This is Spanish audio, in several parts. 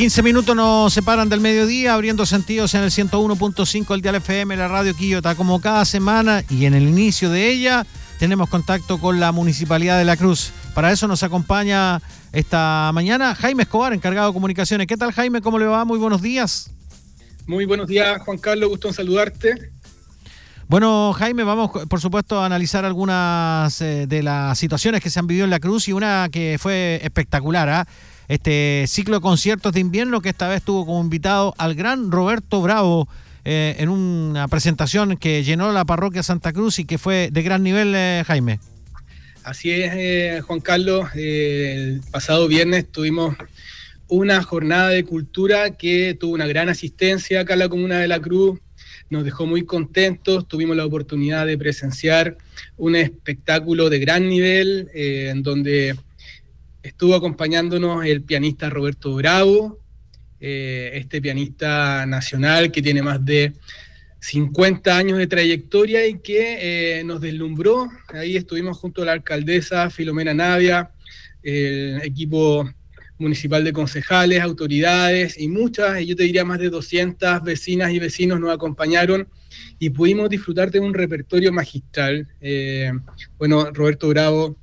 15 minutos nos separan del mediodía, abriendo sentidos en el 101.5 el dial FM, la radio Quillota. Como cada semana y en el inicio de ella, tenemos contacto con la Municipalidad de La Cruz. Para eso nos acompaña esta mañana Jaime Escobar, encargado de comunicaciones. ¿Qué tal, Jaime? ¿Cómo le va? Muy buenos días. Muy buenos días, Juan Carlos. Gusto en saludarte. Bueno, Jaime, vamos por supuesto a analizar algunas de las situaciones que se han vivido en La Cruz y una que fue espectacular, ¿eh? Este ciclo de conciertos de invierno que esta vez tuvo como invitado al gran Roberto Bravo en una presentación que llenó la parroquia Santa Cruz y que fue de gran nivel, Jaime. Así es, Juan Carlos. El pasado viernes tuvimos una jornada de cultura que tuvo una gran asistencia acá en la comuna de La Cruz. Nos dejó muy contentos. Tuvimos la oportunidad de presenciar un espectáculo de gran nivel en donde estuvo acompañándonos el pianista Roberto Bravo, este pianista nacional que tiene más de 50 años de trayectoria y que nos deslumbró. Ahí estuvimos junto a la alcaldesa Filomena Navia, el equipo municipal de concejales, autoridades y muchas, yo te diría más de 200 vecinas y vecinos nos acompañaron y pudimos disfrutar de un repertorio magistral. Bueno, Roberto Bravo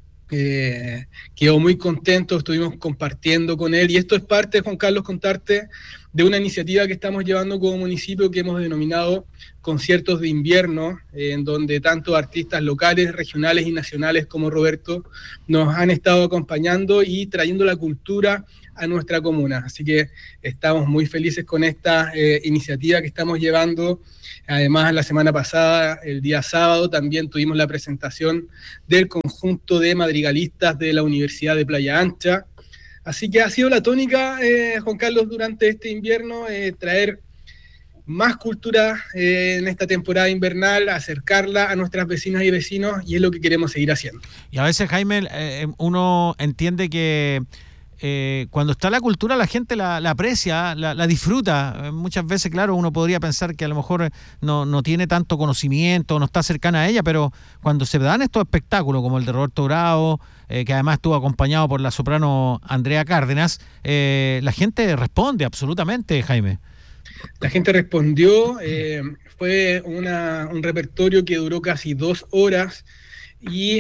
quedó muy contento, estuvimos compartiendo con él y esto es parte, Juan Carlos, contarte de una iniciativa que estamos llevando como municipio que hemos denominado Conciertos de Invierno, en donde tanto artistas locales, regionales y nacionales como Roberto nos han estado acompañando y trayendo la cultura a nuestra comuna. Así que estamos muy felices con esta iniciativa que estamos llevando. Además, la semana pasada, el día sábado, también tuvimos la presentación del conjunto de madrigalistas de la Universidad de Playa Ancha. Así que ha sido la tónica, Juan Carlos, durante este invierno, traer más cultura en esta temporada invernal, acercarla a nuestras vecinas y vecinos, y es lo que queremos seguir haciendo. Y a veces, Jaime, uno entiende que cuando está la cultura la gente la aprecia, la disfruta. Muchas veces, claro, uno podría pensar que a lo mejor no tiene tanto conocimiento, no está cercana a ella, pero cuando se dan estos espectáculos como el de Roberto Bravo, que además estuvo acompañado por la soprano Andrea Cárdenas, la gente responde absolutamente, Jaime. La gente respondió, fue un repertorio que duró casi 2 horas y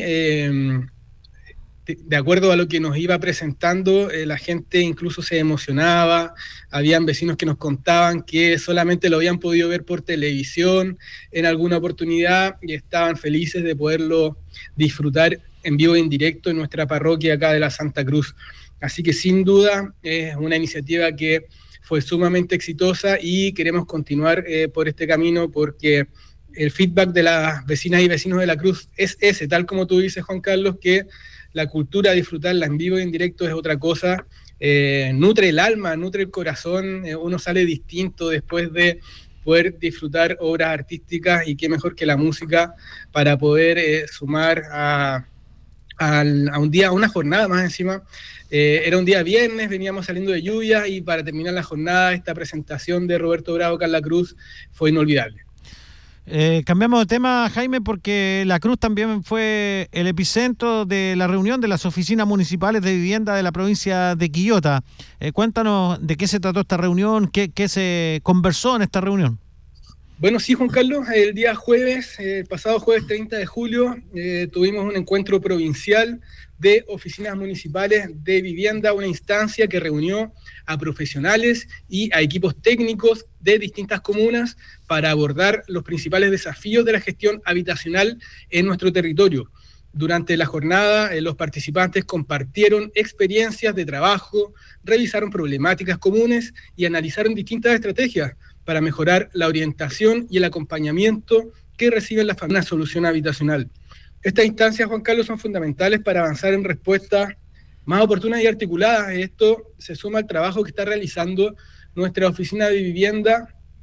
de acuerdo a lo que nos iba presentando, la gente incluso se emocionaba. Habían vecinos que nos contaban que solamente lo habían podido ver por televisión en alguna oportunidad y estaban felices de poderlo disfrutar en vivo e en directo en nuestra parroquia acá de la Santa Cruz. Así que sin duda es una iniciativa que fue sumamente exitosa y queremos continuar por este camino porque el feedback de las vecinas y vecinos de La Cruz es ese, tal como tú dices, Juan Carlos, que la cultura, disfrutarla en vivo y en directo es otra cosa, nutre el alma, nutre el corazón, uno sale distinto después de poder disfrutar obras artísticas y qué mejor que la música para poder sumar a un día, a una jornada más encima. Era un día viernes, veníamos saliendo de lluvia y para terminar la jornada, esta presentación de Roberto Bravo acá en La Cruz fue inolvidable. Cambiamos de tema, Jaime, porque La Cruz también fue el epicentro de la reunión de las oficinas municipales de vivienda de la provincia de Quillota. Cuéntanos de qué se trató esta reunión, qué se conversó en esta reunión. Bueno, sí, Juan Carlos, el día jueves, el pasado jueves 30 de julio, tuvimos un encuentro provincial de oficinas municipales de vivienda, una instancia que reunió a profesionales y a equipos técnicos de distintas comunas para abordar los principales desafíos de la gestión habitacional en nuestro territorio. Durante la jornada, los participantes compartieron experiencias de trabajo, revisaron problemáticas comunes y analizaron distintas estrategias para mejorar la orientación y el acompañamiento que reciben las familias en la solución habitacional. Estas instancias, Juan Carlos, son fundamentales para avanzar en respuestas más oportunas y articuladas. Esto se suma al trabajo que está realizando nuestra oficina de vivienda,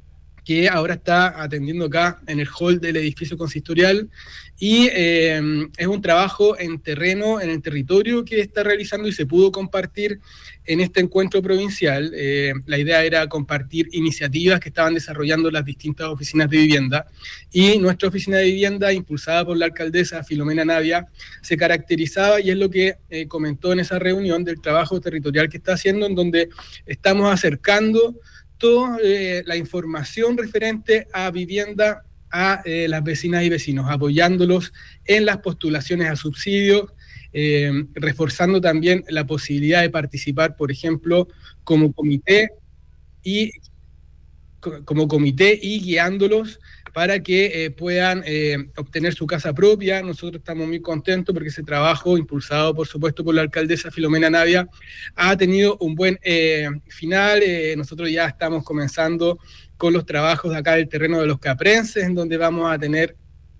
que ahora está atendiendo acá en el hall del edificio consistorial, y es un trabajo en terreno, en el territorio que está realizando y se pudo compartir en este encuentro provincial. La idea era compartir iniciativas que estaban desarrollando las distintas oficinas de vivienda, y nuestra oficina de vivienda, impulsada por la alcaldesa Filomena Navia, se caracterizaba, y es lo que comentó en esa reunión, del trabajo territorial que está haciendo, en donde estamos acercando toda la información referente a vivienda a las vecinas y vecinos, apoyándolos en las postulaciones a subsidios, reforzando también la posibilidad de participar, por ejemplo, como comité y guiándolos para que puedan obtener su casa propia. Nosotros estamos muy contentos porque ese trabajo, impulsado por supuesto por la alcaldesa Filomena Navia, ha tenido un buen final. Nosotros ya estamos comenzando con los trabajos de acá del terreno de los Caprenses, en donde vamos a tener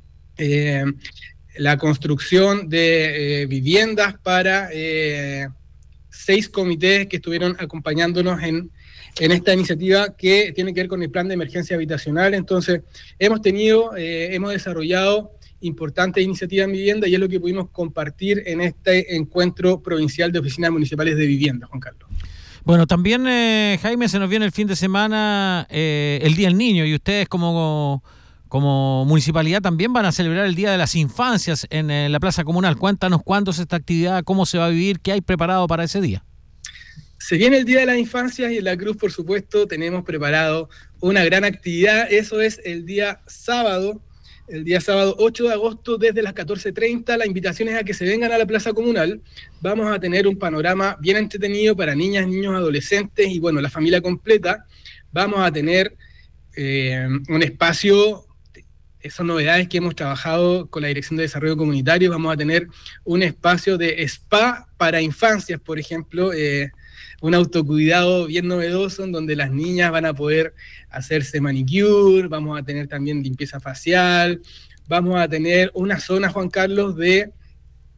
la construcción de viviendas para 6 comités que estuvieron acompañándonos en esta iniciativa que tiene que ver con el plan de emergencia habitacional. Entonces, hemos desarrollado importantes iniciativas en vivienda, y es lo que pudimos compartir en este encuentro provincial de oficinas municipales de vivienda, Juan Carlos. Bueno, también, Jaime, se nos viene el fin de semana el Día del Niño, y ustedes como municipalidad también van a celebrar el Día de las Infancias en la Plaza Comunal. Cuéntanos cuándo es esta actividad, cómo se va a vivir, qué hay preparado para ese día. Se viene el Día de las Infancias, y en la Cruz, por supuesto, tenemos preparado una gran actividad. Eso es el día sábado 8 de agosto, desde las 14:30. La invitación es a que se vengan a la Plaza Comunal. Vamos a tener un panorama bien entretenido para niñas, niños, adolescentes y, bueno, la familia completa. Vamos a tener un espacio, son novedades que hemos trabajado con la Dirección de Desarrollo Comunitario. Vamos a tener un espacio de spa para infancias, por ejemplo, un autocuidado bien novedoso, en donde las niñas van a poder hacerse manicure. Vamos a tener también limpieza facial. Vamos a tener una zona, Juan Carlos, de